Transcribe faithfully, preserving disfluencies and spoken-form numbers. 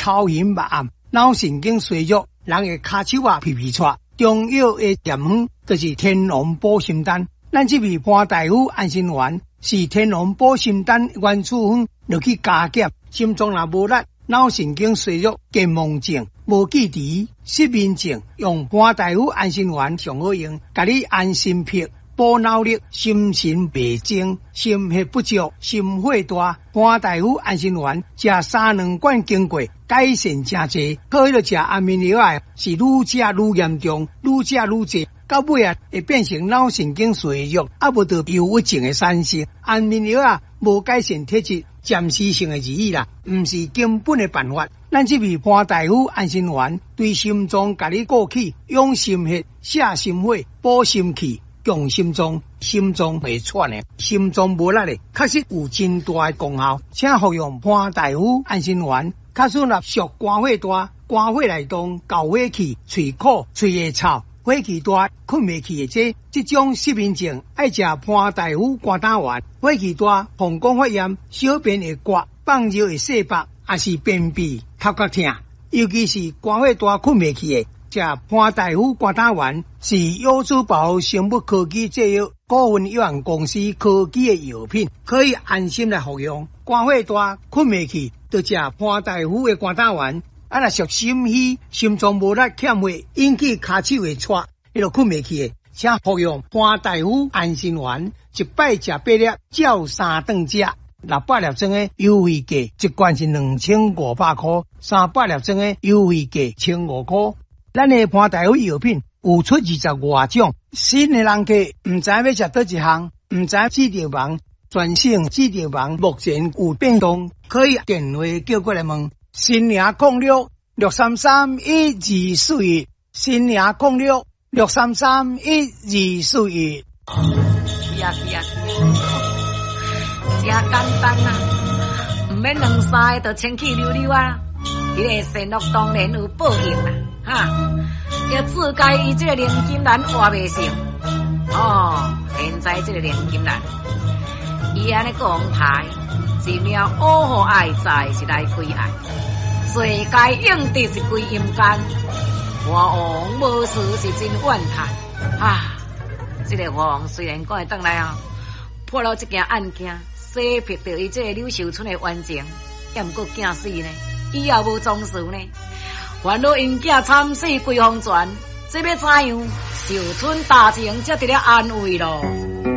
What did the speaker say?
头晕目暗，脑神经衰弱，人的骹手啊皮皮喘。中药的验方就是天龙补心丹。咱这味潘大夫安心丸是天龙补心丹原处方，落去加减，心脏若无力、脑神经衰弱、健忘症、无记忆、失眠症，用潘大夫安心丸上好用，甲你安心魄。补脑力、心神袂静、心血不足、心火大，潘大夫安心丸食三两罐经过，改善真济。可迄个食安眠药啊，是愈食愈严重，愈食愈济，到尾啊会变成脑神经衰弱，啊无得忧郁症的产生。安眠药啊无改善体质，暂时性的而已啦，毋是根本的办法。咱这味潘大夫安心丸对心脏甲你过去，养心血、泻心火、补心气。强心脏，心脏会喘的，心脏无力的，确实有真大的功效。请服用潘大夫安心丸，假使若属肝火大、肝火内动、搞火气、嘴苦、嘴会臭、火气大、困袂去的这，这种失眠症爱食潘大夫肝胆丸。火气大、膀胱发炎、小便会刮、放尿会泄白，也是便秘、头壳痛，尤其是肝火大、困袂去的。食潘大夫肝胆丸是优珠宝生物科技制药股份有限公司科技的药品，可以安心来服用。肝火大、困袂去，就食潘大夫的肝胆丸。啊，若属心虚、心脏无力、欠血，引起骹手会喘，迄落困袂去的，请服用潘大夫安心丸，一摆食八粒，照三顿食。六百粒装的优惠价，一罐是两千五百块；三百粒装的优惠价千五块。咱的潘大夫药品有出二十外种，新的人客唔知要食倒一项，唔知记着忙，专省记着忙，目前有变动，可以电话叫过来问。新娘控六六三三一二四一，新娘控六六三三一二四一。 是啊是啊是啊，真简单啊，唔免两三个就清气溜溜啊。伊个生乐当然有报应啦，哈！要自家伊这个连金兰活袂成，哦，现在这个连金兰，伊安尼讲牌，一命乌互爱在是来归爱，最该用的是归阴间，我王无事是真怨叹啊！这个王虽然讲会转来啊，破了这件案件，洗撇掉伊这个柳秀春的冤情，也毋过惊死呢。以后无装饰呢，烦恼因囝惨死归方泉，这要怎样？秀春大情才得了安慰咯。